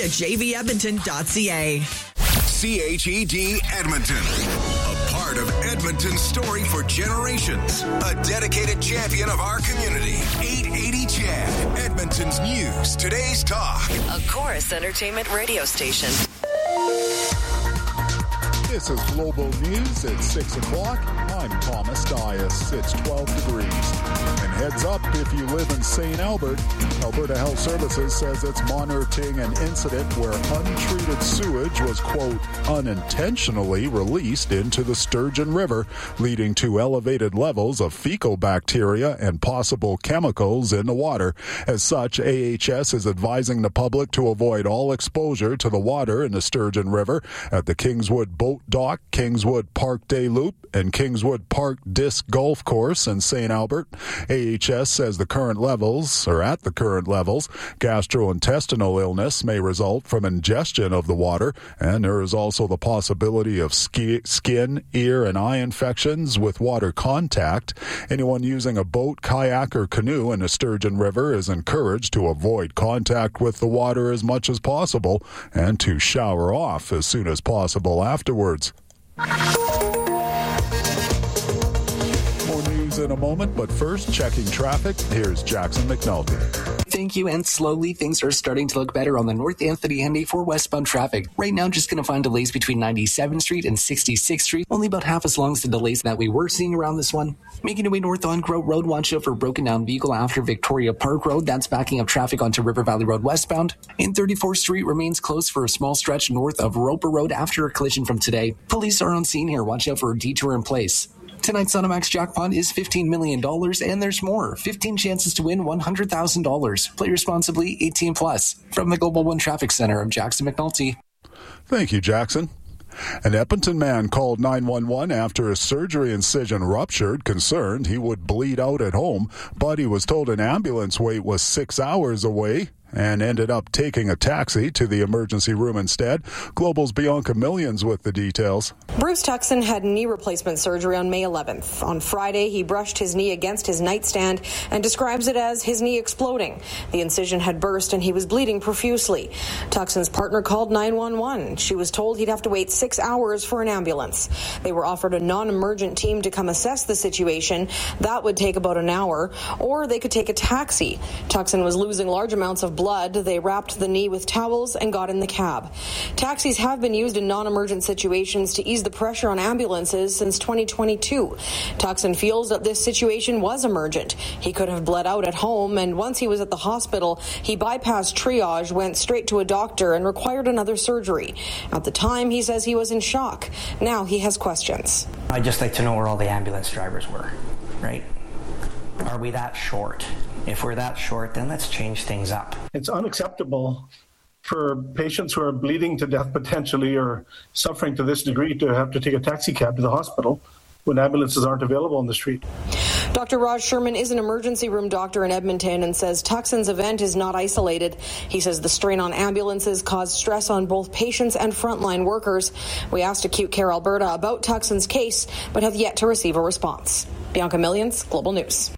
at jvedmonton.ca. CHED Edmonton. A part of Edmonton's story for generations. A dedicated champion of our community. 880 CHED. Edmonton's news. Today's talk. A Chorus Entertainment radio station. This is Global News at 6 o'clock. I'm Thomas Dias. It's 12 degrees. And heads up if you live in St. Albert. Alberta Health Services says it's monitoring an incident where untreated sewage was, quote, unintentionally released into the Sturgeon River, leading to elevated levels of fecal bacteria and possible chemicals in the water. As such, AHS is advising the public to avoid all exposure to the water in the Sturgeon River at the Kingswood Boat Dock, Kingswood Park Day Loop, and Kingswood Park Disc Golf Course in St. Albert. AHS says at the current levels, gastrointestinal illness may result from ingestion of the water, and there is also the possibility of skin, ear, and eye infections with water contact. Anyone using a boat, kayak, or canoe in the Sturgeon River is encouraged to avoid contact with the water as much as possible and to shower off as soon as possible afterwards. More news in a moment, but first, checking traffic. Here's Jackson McNulty. Thank you, and slowly things are starting to look better on the North Anthony Henday for westbound traffic. Right now, just going to find delays between 97th Street and 66th Street, only about half as long as the delays that we were seeing around this one. Making your way north on Grote Road, watch out for a broken down vehicle after Victoria Park Road. That's backing up traffic onto River Valley Road westbound. And 34th Street remains closed for a small stretch north of Roper Road after a collision from today. Police are on scene here. Watch out for a detour in place. Tonight's Sonomax jackpot is $15 million, and there's more. 15 chances to win $100,000. Play responsibly, 18+. From the Global One Traffic Center, I'm Jackson McNulty. Thank you, Jackson. An Edmonton man called 911 after a surgery incision ruptured, concerned he would bleed out at home, but he was told an ambulance wait was 6 hours away and ended up taking a taxi to the emergency room instead. Global's Bianca Millions with the details. Bruce Tuckson had knee replacement surgery on May 11th. On Friday, he brushed his knee against his nightstand and describes it as his knee exploding. The incision had burst and he was bleeding profusely. Tuckson's partner called 911. She was told he'd have to wait 6 hours for an ambulance. They were offered a non-emergent team to come assess the situation. That would take about an hour, or they could take a taxi. Tuckson was losing large amounts of blood. They wrapped the knee with towels and got in the cab. Taxis have been used in non-emergent situations to ease the pressure on ambulances since 2022. Tuckson feels that this situation was emergent. He could have bled out at home, and once he was at the hospital, he bypassed triage, went straight to a doctor, and required another surgery. At the time, he says he was in shock. Now he has questions. I'd just like to know where all the ambulance drivers were, right? Are we that short? If we're that short, then let's change things up. It's unacceptable for patients who are bleeding to death potentially or suffering to this degree to have to take a taxi cab to the hospital when ambulances aren't available on the street. Dr. Raj Sherman is an emergency room doctor in Edmonton and says Tuckson's event is not isolated. He says the strain on ambulances caused stress on both patients and frontline workers. We asked Acute Care Alberta about Tuckson's case, but have yet to receive a response. Bianca Millions, Global News.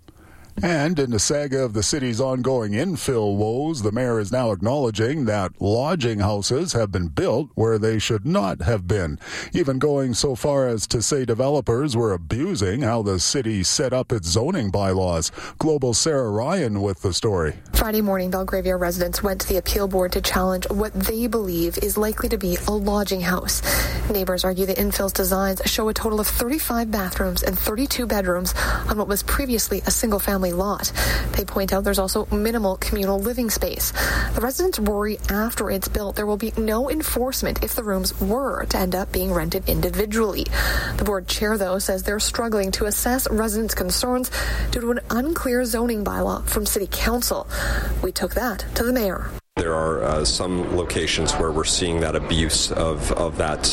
And in the saga of the city's ongoing infill woes, the mayor is now acknowledging that lodging houses have been built where they should not have been, even going so far as to say developers were abusing how the city set up its zoning bylaws. Global's Sarah Ryan with the story. Friday morning, Belgravia residents went to the appeal board to challenge what they believe is likely to be a lodging house. Neighbors argue the infill's designs show a total of 35 bathrooms and 32 bedrooms on what was previously a single-family lot. They point out there's also minimal communal living space. The residents worry after it's built there will be no enforcement if the rooms were to end up being rented individually. The board chair, though, says they're struggling to assess residents' concerns due to an unclear zoning bylaw from City Council. We took that to the mayor. There are some locations where we're seeing that abuse of that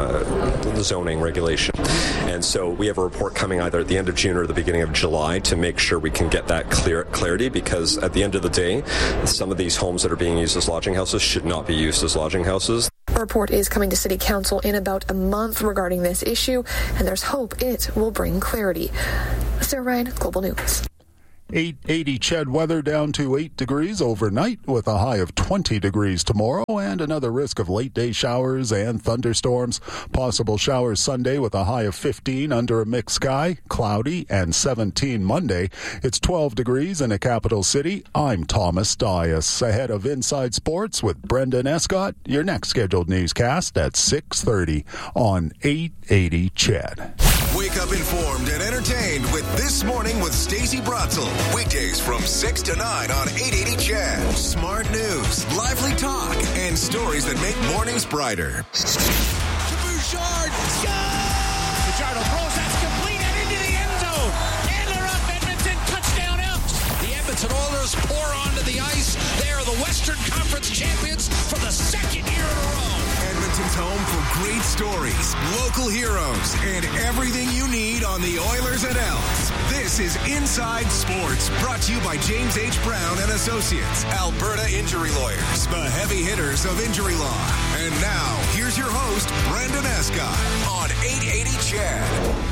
zoning regulation. And so we have a report coming either at the end of June or the beginning of July to make sure we can get that clarity, because at the end of the day, some of these homes that are being used as lodging houses should not be used as lodging houses. A report is coming to City Council in about a month regarding this issue, and there's hope it will bring clarity. Sarah Ryan, Global News. 880 Ched weather down to 8 degrees overnight with a high of 20 degrees tomorrow and another risk of late day showers and thunderstorms. Possible showers Sunday with a high of 15 under a mixed sky, cloudy, and 17 Monday. It's 12 degrees in the capital city. I'm Thomas Dias. Ahead of Inside Sports with Brendan Escott, your next scheduled newscast at 6:30 on 880 Ched. Wake up informed and entertained with This Morning with Stacey Bratzel. Weekdays from 6 to 9 on 880 Ched. Smart news, lively talk, and stories that make mornings brighter. Bouchard, Fajardo throws, that's complete and into the end zone. And they're up, Edmonton, touchdown Elks. The Edmonton Oilers pour onto the ice. They are the Western Conference champions for the second year in a row. Edmonton's home for great stories, local heroes, and everything you need on the Oilers and Elks. This is Inside Sports, brought to you by James H. Brown and Associates, Alberta Injury Lawyers, the heavy hitters of injury law. And now, here's your host, Brendan Escott, on 880 Ched.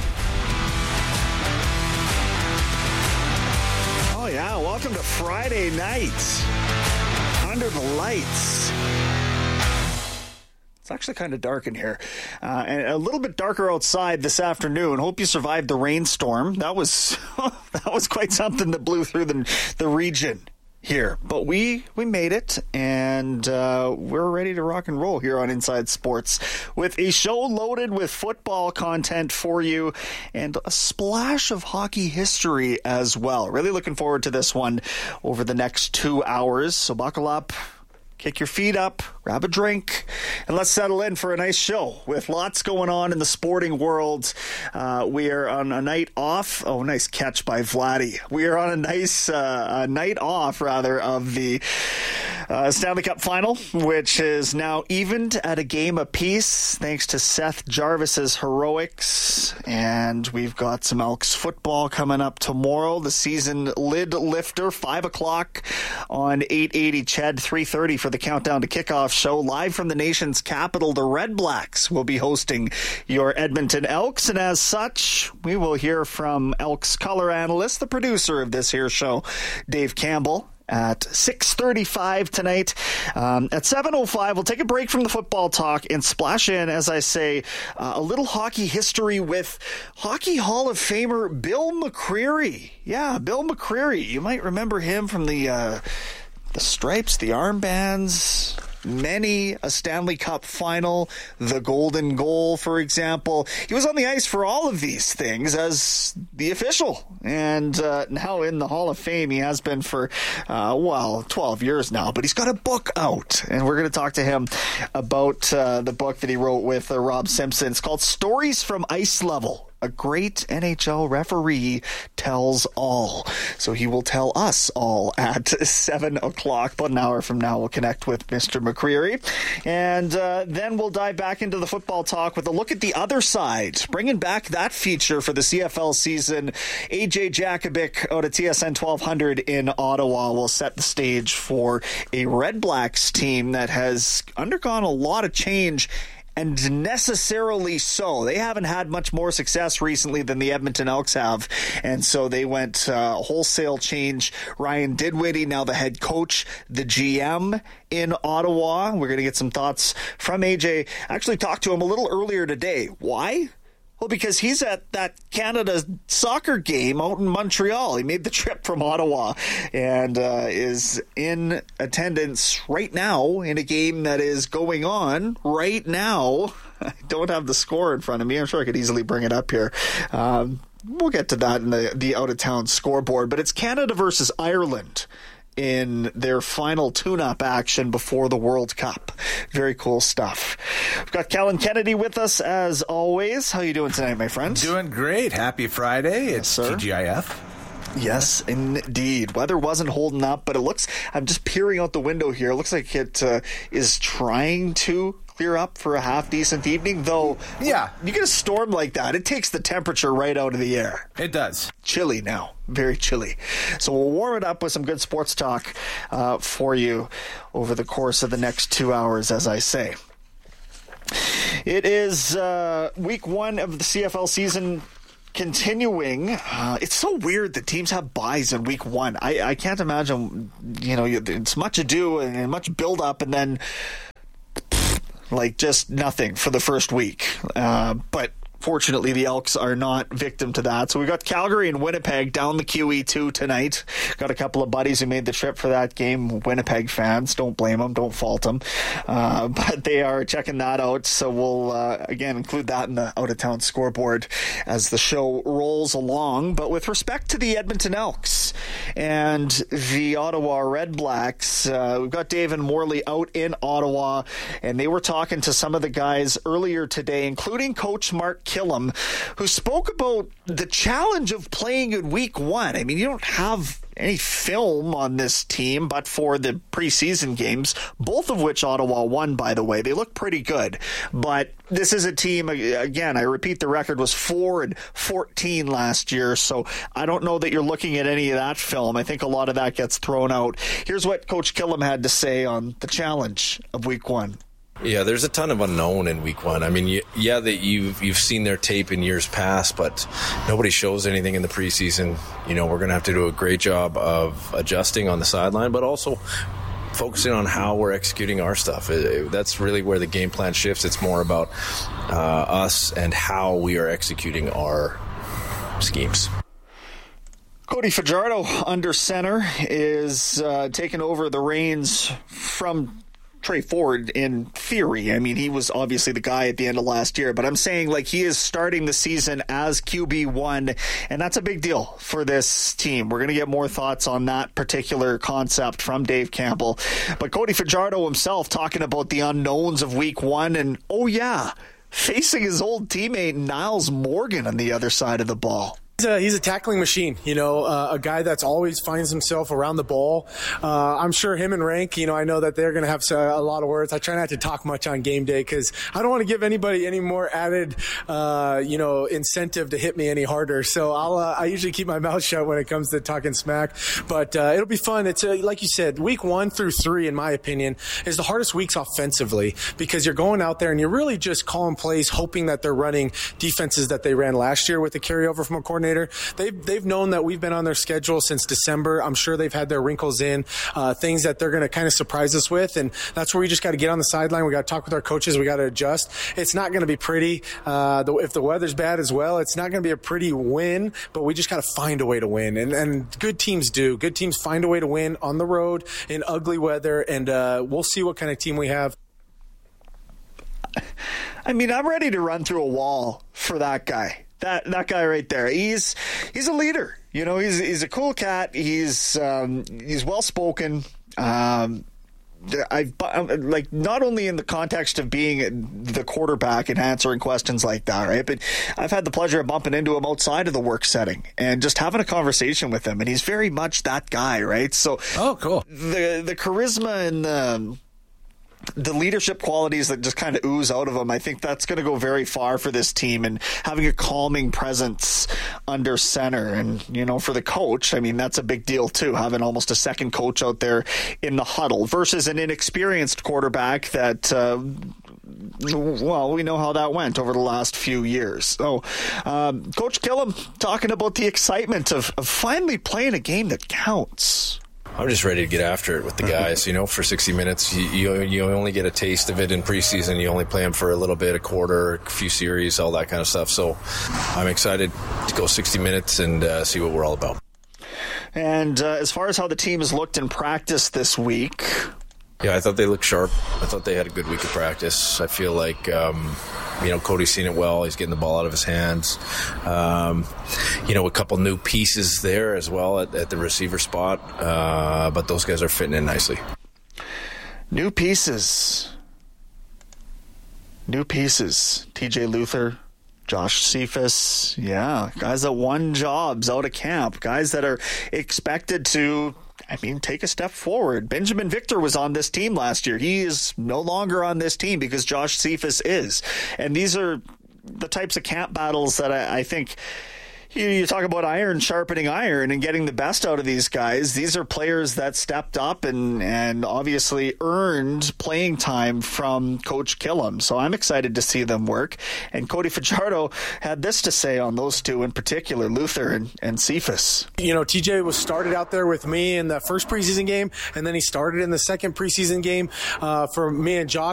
Oh, yeah. Welcome to Friday night. Under the lights. It's actually kind of dark in here. And a little bit darker outside this afternoon. Hope you survived the rainstorm. That was quite something that blew through the region here. But we made it, and we're ready to rock and roll here on Inside Sports with a show loaded with football content for you and a splash of hockey history as well. Really looking forward to this one over the next 2 hours. So buckle up. Kick your feet up, grab a drink, and let's settle in for a nice show with lots going on in the sporting world. We are on a night off. Oh, nice catch by Vladdy. We are on a nice night off, rather, of the Stanley Cup final, which is now evened at a game apiece thanks to Seth Jarvis's heroics. And we've got some Elks football coming up tomorrow. The season lid lifter, 5 o'clock on 880 Ched, 3:30 for the Countdown to Kickoff show. Live from the nation's capital, the Red Blacks will be hosting your Edmonton Elks. And as such, we will hear from Elks color analyst, the producer of this here show, Dave Campbell, at 6:35 tonight. At 7:05, we'll take a break from the football talk and splash in, as I say, a little hockey history with Hockey Hall of Famer Bill McCreary. Yeah, Bill McCreary. You might remember him from the stripes, the armbands, many a Stanley Cup final, the golden goal, for example. He was on the ice for all of these things as the official. And now in the Hall of Fame, he has been for, 12 years now. But he's got a book out. And we're going to talk to him about the book that he wrote with Rob Simpson. It's called Stories from Ice Level. A great NHL referee tells all. So he will tell us all at 7 o'clock. About an hour from now, we'll connect with Mr. McCreary. And then we'll dive back into the football talk with a look at the other side. Bringing back that feature for the CFL season. AJ Jakovic out of TSN 1200 in Ottawa will set the stage for a Red Blacks team that has undergone a lot of change, and necessarily so. They haven't had much more success recently than the Edmonton Elks have, and so they went wholesale change. Ryan Dinwiddie, now the head coach, the GM in Ottawa. We're going to get some thoughts from AJ. Actually talked to him a little earlier today. Why? Well, because he's at that Canada soccer game out in Montreal. He made the trip from Ottawa and is in attendance right now in a game that is going on right now. I don't have the score in front of me. I'm sure I could easily bring it up here. We'll get to that in the out-of-town scoreboard. But it's Canada versus Ireland in their final tune-up action before the World Cup. Very cool stuff. We've got Kellen Kennedy with us as always. How you doing tonight, my friend? Doing great. Happy Friday. It's TGIF. Yes, indeed. Weather wasn't holding up, but it looks, I'm just peering out the window here. It looks like it is trying to clear up for a half-decent evening, though. Yeah. You get a storm like that, it takes the temperature right out of the air. It does. Chilly now. Very chilly. So we'll warm it up with some good sports talk for you over the course of the next 2 hours, as I say. It is week one of the CFL season continuing. It's so weird that teams have buys in week one. I can't imagine, it's much ado and much build up and then just nothing for the first week. But fortunately, the Elks are not victim to that. So we got Calgary and Winnipeg down the QE2 tonight. Got a couple of buddies who made the trip for that game, Winnipeg fans. Don't blame them, don't fault them. But they are checking that out. So we'll, again, include that in the out-of-town scoreboard as the show rolls along. But with respect to the Edmonton Elks and the Ottawa Redblacks, we've got Dave and Morley out in Ottawa, and they were talking to some of the guys earlier today, including Coach Mark Killam, who spoke about the challenge of playing in week one. I mean, you don't have any film on this team but for the preseason games, both of which Ottawa won, by the way. They look pretty good. But this is a team, again, I repeat, the record was 4-14 last year, so I don't know that you're looking at any of that film. I think a lot of that gets thrown out. Here's what Coach Killam had to say on the challenge of week one. Yeah, there's a ton of unknown in week one. I mean, yeah, that you've seen their tape in years past, but nobody shows anything in the preseason. We're going to have to do a great job of adjusting on the sideline, but also focusing on how we're executing our stuff. That's really where the game plan shifts. It's more about us and how we are executing our schemes. Cody Fajardo under center is taking over the reins from Trey Ford in theory. I mean, he was obviously the guy at the end of last year, but I'm saying he is starting the season as QB1, and that's a big deal for this team. We're going to get more thoughts on that particular concept from Dave Campbell. But Cody Fajardo himself talking about the unknowns of week one, and facing his old teammate Niles Morgan on the other side of the ball. He's a tackling machine, a guy that's always finds himself around the ball. I'm sure him and Rank, I know that they're going to have a lot of words. I try not to talk much on game day because I don't want to give anybody any more added, incentive to hit me any harder. So I usually keep my mouth shut when it comes to talking smack. But it'll be fun. It's like you said, week 1 through 3, in my opinion, is the hardest weeks offensively because you're going out there and you're really just calling plays, hoping that they're running defenses that they ran last year with the carryover from a coordinator. They've known that we've been on their schedule since December. I'm sure they've had their wrinkles in, things that they're going to kind of surprise us with, and that's where we just got to get on the sideline. We got to talk with our coaches. We got to adjust. It's not going to be pretty. If the weather's bad as well, it's not going to be a pretty win, but we just got to find a way to win, and good teams do. Good teams find a way to win on the road in ugly weather, and we'll see what kind of team we have. I mean, I'm ready to run through a wall for that guy. That guy right there. He's a leader. He's a cool cat. He's well spoken. Not only in the context of being the quarterback and answering questions like that, right? But I've had the pleasure of bumping into him outside of the work setting and just having a conversation with him, and he's very much that guy, right? So, cool. The charisma and the leadership qualities that just kind of ooze out of him, I think that's going to go very far for this team, and having a calming presence under center. And, for the coach, I mean, that's a big deal too, having almost a second coach out there in the huddle versus an inexperienced quarterback that, we know how that went over the last few years. So, Coach Killam talking about the excitement of finally playing a game that counts. I'm just ready to get after it with the guys. For 60 minutes, you only get a taste of it in preseason. You only play them for a little bit, a quarter, a few series, all that kind of stuff. So I'm excited to go 60 minutes and see what we're all about. And as far as how the team has looked in practice this week... Yeah, I thought they looked sharp. I thought they had a good week of practice. I feel like, Cody's seen it well. He's getting the ball out of his hands. A couple new pieces there as well at the receiver spot. But those guys are fitting in nicely. New pieces. TJ Luther, Josh Cephas. Yeah, guys that won jobs out of camp. Guys that are expected to... take a step forward. Benjamin Victor was on this team last year. He is no longer on this team because Josh Cephas is. And these are the types of camp battles that I think, You talk about iron sharpening iron and getting the best out of these guys. These are players that stepped up and obviously earned playing time from Coach Killam. So I'm excited to see them work. And Cody Fajardo had this to say on those two in particular, Luther and Cephas. TJ was started out there with me in the first preseason game, and then he started in the second preseason game for me and Josh.